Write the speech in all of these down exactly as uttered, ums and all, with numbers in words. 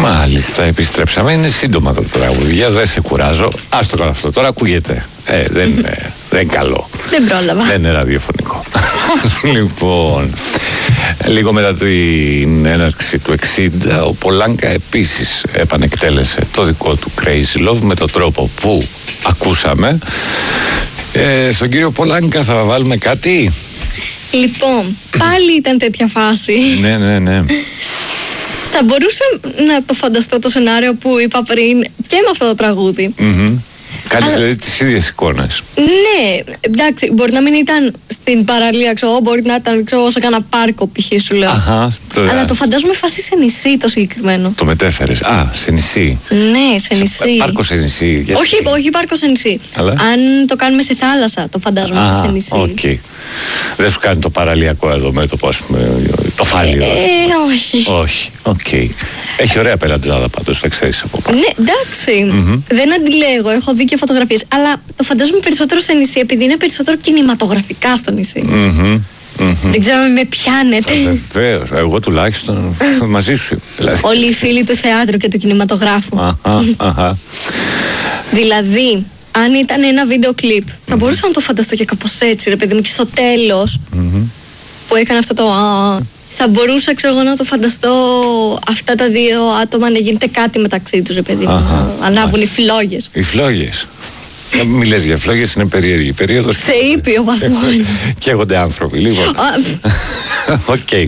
Μάλιστα, επιστρέψαμε. Είναι σύντομα τα τραγούδια, δεν σε κουράζω. Άστο καλά αυτό, τώρα ακούγεται. Ε, δεν, είναι, δεν είναι καλό. Δεν πρόλαβα. Δεν είναι ραδιοφωνικό. Λοιπόν, λίγο μετά την έναρξη του εξήντα, ο Πολάνκα επίσης επανεκτέλεσε το δικό του Crazy Love με τον τρόπο που ακούσαμε. Ε, στον κύριο Πολάνκα θα βάλουμε κάτι. Λοιπόν, πάλι ήταν τέτοια φάση. Ναι, ναι, ναι. Θα μπορούσα να το φανταστώ το σενάριο που είπα πριν και με αυτό το τραγούδι. Mm-hmm. Κάνεις Αλλά... δηλαδή τις ίδιες εικόνες. Ναι, εντάξει, μπορεί να μην ήταν στην παραλία, ξέρω, μπορεί να ήταν ξέρω, σε κάνα πάρκο π.χ. σου λέω. Αχα, τώρα... Αλλά το φαντάζομαι φάση σε νησί το συγκεκριμένο. Το μετέφερες. Α, σε νησί. Ναι, σε νησί. Σε πάρκο σε νησί. Γιατί... Όχι, όχι πάρκο σε νησί. Αλλά... Αν το κάνουμε σε θάλασσα, το φαντάζομαι Α, σε νησί. Okay. Δεν σου κάνει το παραλιακό εδώ με το πώς, το φάλιο. Ε, όχι. Όχι, οκ. Okay. Έχει ωραία πελατζάδα πάντως, θα ξέρεις από πάνω. Ναι, εντάξει. Mm-hmm. Δεν αντιλέγω, έχω δει και φωτογραφίες. Αλλά το φαντάζομαι περισσότερο σε νησί, επειδή είναι περισσότερο κινηματογραφικά στο νησί. Mm-hmm. Mm-hmm. Δεν ξέρω αν με πιάνετε. Βεβαίως, εγώ τουλάχιστον μαζί σου. Δηλαδή. Όλοι οι φίλοι του θεάτρου και του κινηματογράφου. Αχα, αχα. Δηλαδή, αν ήταν ένα βίντεο κλιπ, θα μπορούσα να το φανταστώ και κάπως έτσι, ρε παιδί μου, και στο τέλος Mm-hmm. που έκανε αυτό το α, θα μπορούσα ξέρω εγώ να το φανταστώ αυτά τα δύο άτομα να γίνεται κάτι μεταξύ τους, ρε παιδί μου. Αχα. Να ανάβουν οι φλόγες. Οι φλόγες. Μην λες για φλόγες, είναι περίεργη περίοδος. Σε ήπιο βαθμό. Καίγονται άνθρωποι, λοιπόν. Οκ. Okay.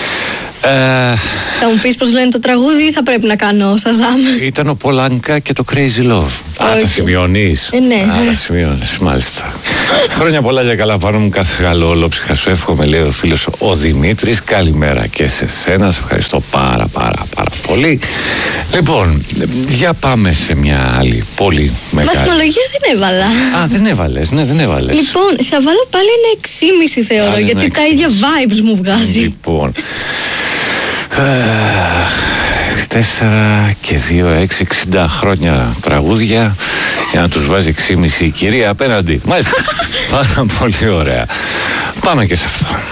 Ε, θα μου πεις πως λένε το τραγούδι ή θα πρέπει να κάνω Σαζάμ. Ήταν ο Πολάνκα και το Crazy Love. Α, τα σημειώνεις. Ε, ναι. Α, τα σημειώνεις, μάλιστα. Χρόνια πολλά για καλά πάνω μου, κάθε καλό ολόψυχα σου εύχομαι, λέει ο φίλος ο Δημήτρης. Καλημέρα και σε σένα, σε ευχαριστώ πάρα πάρα πάρα πολύ. Λοιπόν, για πάμε σε μια άλλη πολύ μεγάλη. Βαθμολογία δεν έβαλα. Α, δεν έβαλες, ναι, δεν έβαλες. Λοιπόν, θα βάλω πάλι ένα εξήμισι θεωρώ, Άλλη γιατί τα ίδια vibes μου βγάζει. Λοιπόν, τέσσερα και δύο, έξι, εξήντα χρόνια τραγούδια για να τους βάζει εξήμισι η κυρία απέναντι. Μάλιστα, πάρα πολύ ωραία. Πάμε και σε αυτό.